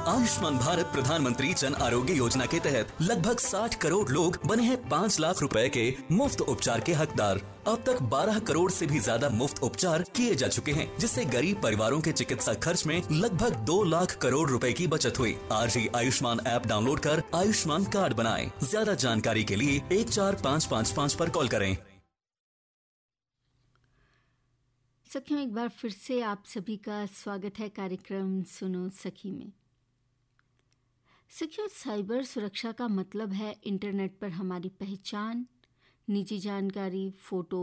आयुष्मान भारत प्रधानमंत्री जन आरोग्य योजना के तहत लगभग 60 करोड़ लोग बने हैं 5 लाख रुपए के मुफ्त उपचार के हकदार। अब तक 12 करोड़ से भी ज्यादा मुफ्त उपचार किए जा चुके हैं, जिससे गरीब परिवारों के चिकित्सा खर्च में लगभग 2 लाख करोड़ रुपए की बचत हुई। आज ही आयुष्मान ऐप डाउनलोड कर आयुष्मान कार्ड बनाएं। ज्यादा जानकारी के लिए 14555 पर कॉल करें। सखियों, एक बार फिर से आप सभी का स्वागत है कार्यक्रम सुनो सखी में। सखियों, साइबर सुरक्षा का मतलब है इंटरनेट पर हमारी पहचान, निजी जानकारी, फोटो